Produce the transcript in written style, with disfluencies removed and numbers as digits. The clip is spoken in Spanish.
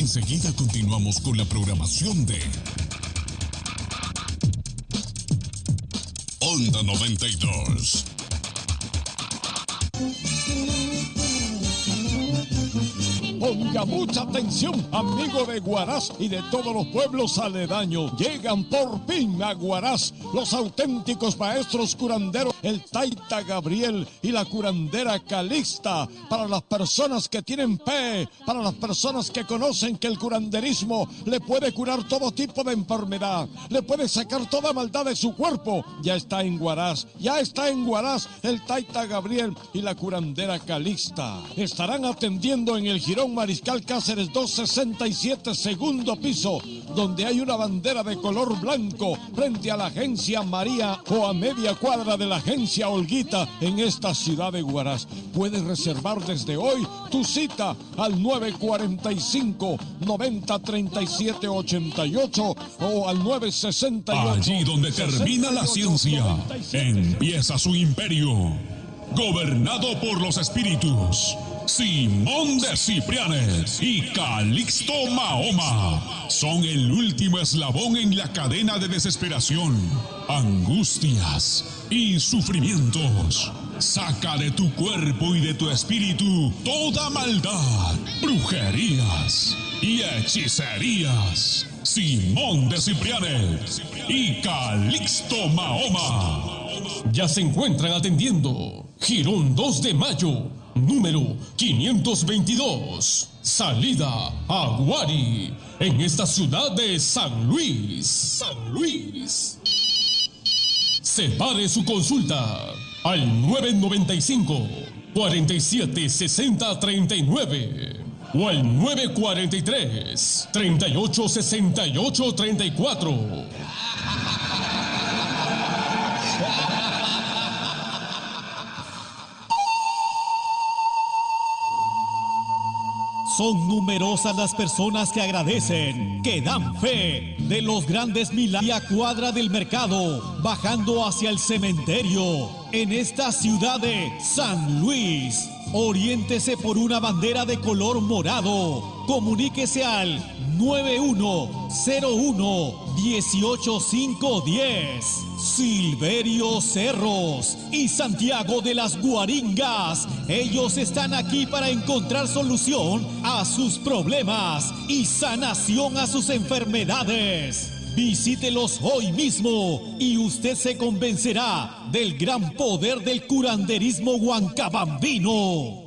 Enseguida continuamos con la programación de Onda 92. Ponga mucha atención, amigo de Huaraz y de todos los pueblos aledaños. Llegan por fin a Huaraz los auténticos maestros curanderos, el Taita Gabriel y la curandera Calixta. Para las personas que tienen fe, para las personas que conocen que el curanderismo le puede curar todo tipo de enfermedad, le puede sacar toda maldad de su cuerpo. Ya está en Huaraz el Taita Gabriel y la curandera Calixta. Estarán atendiendo en el Jirón Mariscal Cáceres 267, segundo piso, donde hay una bandera de color blanco frente a la agencia María o a media cuadra de la agencia Olguita en esta ciudad de Huaraz. Puedes reservar desde hoy tu cita al 945-903788 o al 968. Allí donde termina la ciencia, empieza su imperio, gobernado por los espíritus. Simón de Ciprianes y Calixto Mahoma son el último eslabón en la cadena de desesperación, angustias y sufrimientos. Saca de tu cuerpo y de tu espíritu toda maldad, brujerías y hechicerías. Simón de Ciprianes y Calixto Mahoma ya se encuentran atendiendo Jirón 2 de Mayo, número 522, salida a Guari, en esta ciudad de San Luis. Separe su consulta al 995-476039 o al 943-386834. Son numerosas las personas que agradecen, que dan fe de los grandes milagros a cuadra del mercado, bajando hacia el cementerio, en esta ciudad de San Luis. Oriéntese por una bandera de color morado. Comuníquese al 9101-18510. Silverio Cerros y Santiago de las Guaringas. Ellos están aquí para encontrar solución a sus problemas y sanación a sus enfermedades. Visítelos hoy mismo y usted se convencerá del gran poder del curanderismo huancabambino.